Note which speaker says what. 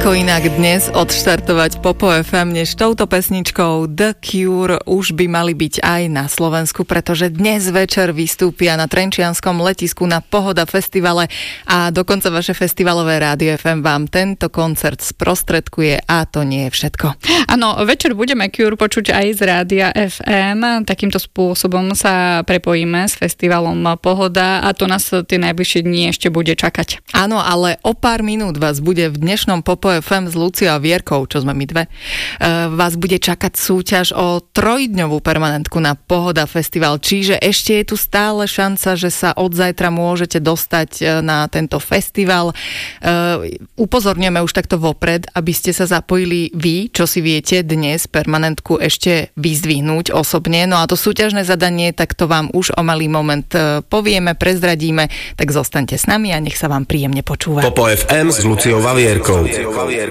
Speaker 1: Ako inak dnes odštartovať Popo FM, než touto pesničkou The Cure už by mali byť aj na Slovensku, pretože dnes večer vystúpia na trenčianskom letisku na Pohoda festivale a dokonca vaše festivalové rádio FM vám tento koncert sprostredkuje a to nie je všetko.
Speaker 2: Áno, večer budeme Cure počuť aj z rádia FM. Takýmto spôsobom sa prepojíme s festivalom Pohoda a to nás tie najbližšie dni ešte bude čakať.
Speaker 1: Áno, ale o pár minút vás bude v dnešnom Popo FM s Luciou a Vierkou, čo sme my dve, vás bude čakať súťaž o 3-dňovú permanentku na Pohoda festival, čiže ešte je tu stále šanca, že sa od zajtra môžete dostať na tento festival. Upozorňujeme už takto vopred, aby ste sa zapojili vy, čo si viete dnes permanentku ešte vyzdvihnúť osobne, no a to súťažné zadanie, tak to vám už o malý moment povieme, prezradíme, tak zostaňte s nami a nech sa vám príjemne počúva.
Speaker 3: Popo FM s Luciou a Vierkou.